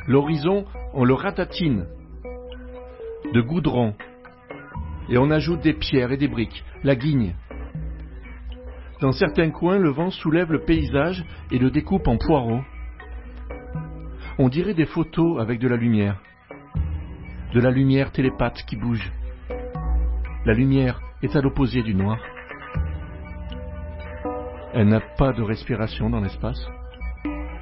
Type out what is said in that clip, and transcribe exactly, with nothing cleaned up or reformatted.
L'horizon, on le ratatine de goudron et on ajoute des pierres et des briques, la guigne. Dans certains coins, le vent soulève le paysage et le découpe en poireaux. On dirait des photos avec de la lumière. De la lumière télépathe qui bouge. La lumière est à l'opposé du noir. Elle n'a pas de respiration dans l'espace.